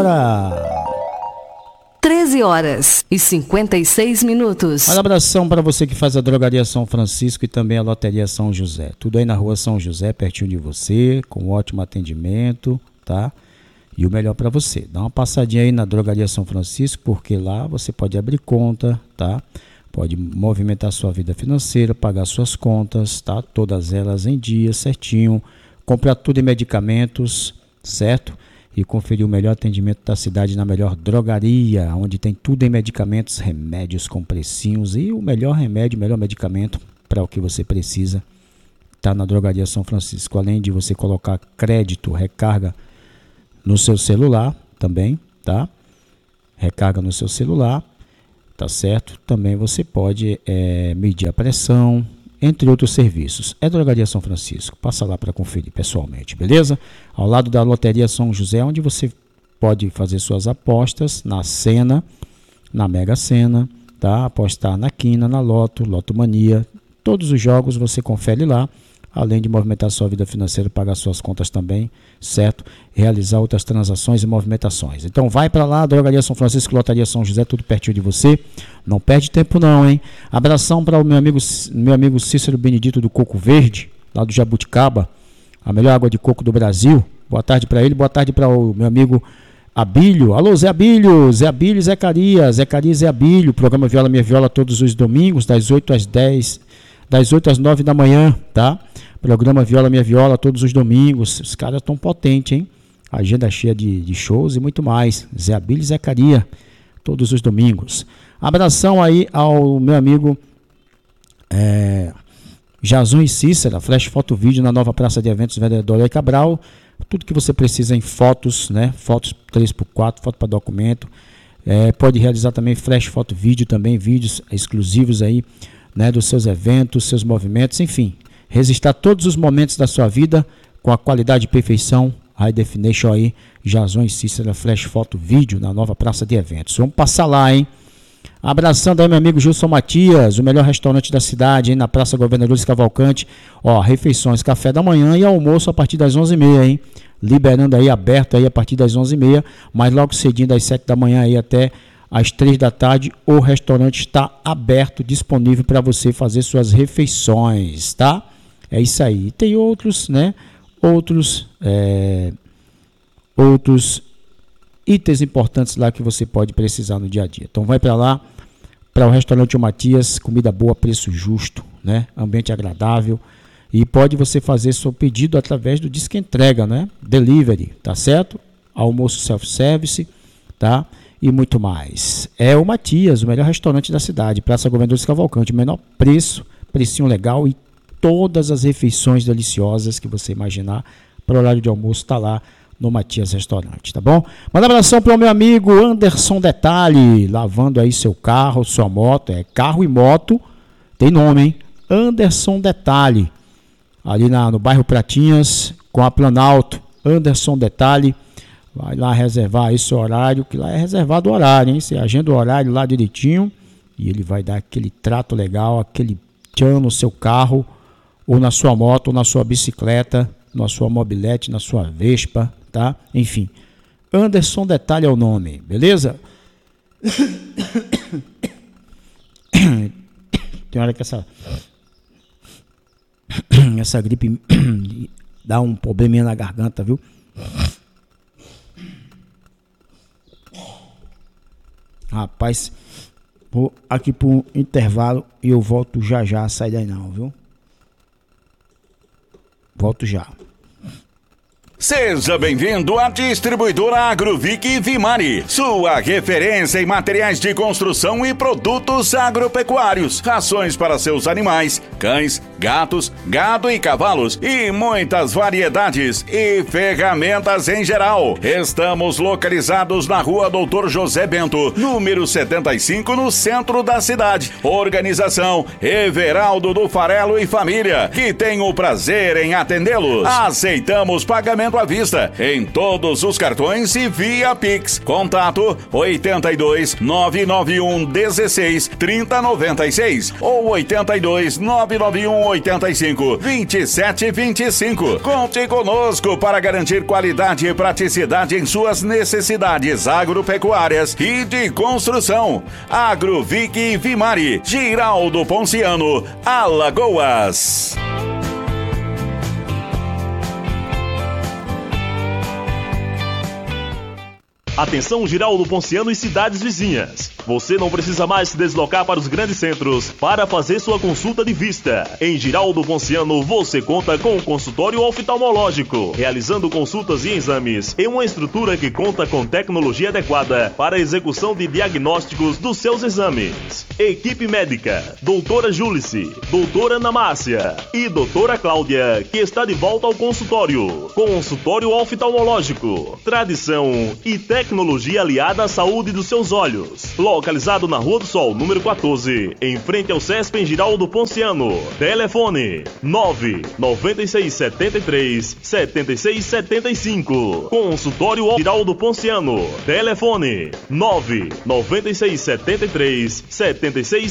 13h56. Um abração para você que faz a Drogaria São Francisco e também a Loteria São José. Tudo aí na rua São José, pertinho de você, com ótimo atendimento, tá? E o melhor para você, dá uma passadinha aí na Drogaria São Francisco, porque lá você pode abrir conta, tá? Pode movimentar sua vida financeira, pagar suas contas, tá? Todas elas em dia, certinho. Comprar tudo em medicamentos, certo? E conferir o melhor atendimento da cidade na melhor drogaria, onde tem tudo em medicamentos, remédios com precinhos e o melhor remédio, o melhor medicamento para o que você precisa, está na Drogaria São Francisco. Além de você colocar crédito, recarga no seu celular também, tá? Recarga no seu celular, tá certo? Também você pode medir a pressão, entre outros serviços. É Drogaria São Francisco. Passa lá para conferir pessoalmente, beleza? Ao lado da Loteria São José, onde você pode fazer suas apostas na Sena, na Mega Sena, tá? Apostar na Quina, na Loto, Loto Mania. Todos os jogos você confere lá, além de movimentar sua vida financeira, pagar suas contas também, certo? Realizar outras transações e movimentações. Então vai para lá, Drogaria São Francisco, Loteria São José, tudo pertinho de você. Não perde tempo não, hein? Abração para o meu amigo Cícero Benedito do Coco Verde, lá do Jabuticaba, a melhor água de coco do Brasil. Boa tarde para ele, boa tarde para o meu amigo Abílio. Alô, Zé Abílio e Zé Carias e Zé Abílio. Programa Viola Minha Viola todos os domingos, das 8 às 10, das 8 às 9 da manhã, tá? Programa Viola Minha Viola todos os domingos. Os caras estão potentes, hein? Agenda cheia de shows e muito mais. Zé Abílio e Zé Caria, todos os domingos. Abração aí ao meu amigo Jason e Cícera, Flash Foto Vídeo na nova Praça de Eventos Vereador Eloy Cabral. Tudo que você precisa em fotos, né? Fotos 3x4, foto para documento. Pode realizar também Flash Foto Vídeo, também vídeos exclusivos aí, né? Dos seus eventos, seus movimentos, enfim. Registrar todos os momentos da sua vida com a qualidade e perfeição, High Definition aí, Jason e Cícera, Flash Foto Vídeo na nova Praça de Eventos. Vamos passar lá, hein? Abraçando aí meu amigo Gilson Matias, o melhor restaurante da cidade, hein, na Praça Governadores Cavalcante. Ó, refeições, café da manhã e almoço a partir das 11h30, hein? Liberando aí, aberto aí a partir das 11h30, mas logo cedinho das 7 da manhã aí até às 3 da tarde, o restaurante está aberto, disponível para você fazer suas refeições, tá? É isso aí. E tem outros, né? Outros itens importantes lá que você pode precisar no dia a dia. Então vai para lá, para o restaurante O Matias, comida boa, preço justo, né? Ambiente agradável. E pode você fazer seu pedido através do Disque Entrega, né? Delivery, tá certo? Almoço self-service, tá? E muito mais. É o Matias, o melhor restaurante da cidade, Praça Governadores Cavalcante, menor preço, precinho legal e todas as refeições deliciosas que você imaginar para o horário de almoço está lá no Matias Restaurante, tá bom? Manda um abração para o meu amigo Anderson Detalhe, lavando aí seu carro, sua moto, carro e moto, tem nome, hein? Anderson Detalhe, ali no bairro Pratinhas, com a Planalto, Anderson Detalhe, vai lá reservar aí seu horário, que lá é reservado o horário, hein? Você agenda o horário lá direitinho e ele vai dar aquele trato legal, aquele tchan no seu carro, ou na sua moto, ou na sua bicicleta, na sua mobilete, na sua Vespa, tá? Enfim, Anderson Detalhe é o nome, beleza? Tem hora que essa gripe dá um probleminha na garganta, viu? Rapaz, vou aqui pro intervalo e eu volto já, sai daí não, viu? Volto já. Seja bem-vindo à distribuidora Agrovic Vimari, sua referência em materiais de construção e produtos agropecuários, rações para seus animais, cães, gatos, gado e cavalos e muitas variedades e ferramentas em geral. Estamos localizados na Rua Doutor José Bento, número 75, no centro da cidade. Organização Everaldo do Farelo e Família, que tem o prazer em atendê-los. Aceitamos pagamento à vista em todos os cartões e via Pix. Contato 82 991 16 30 96 ou 82 991 985-2725. Conte conosco para garantir qualidade e praticidade em suas necessidades agropecuárias e de construção. Agrovic Vimari, Giraldo Ponciano, Alagoas. Atenção, Giraldo Ponciano e cidades vizinhas. Você não precisa mais se deslocar para os grandes centros para fazer sua consulta de vista. Em Giraldo Ponciano, você conta com um consultório oftalmológico, realizando consultas e exames em uma estrutura que conta com tecnologia adequada para a execução de diagnósticos dos seus exames. Equipe médica, doutora Júlice, doutora Ana Márcia e doutora Cláudia, que está de volta ao consultório. Consultório oftalmológico, tradição e tecnologia aliada à saúde dos seus olhos. Localizado na Rua do Sol, número 14, em frente ao CESP em Giraldo Ponciano. Telefone 99673-7675. Consultório Giraldo Ponciano. Telefone 99673-7675.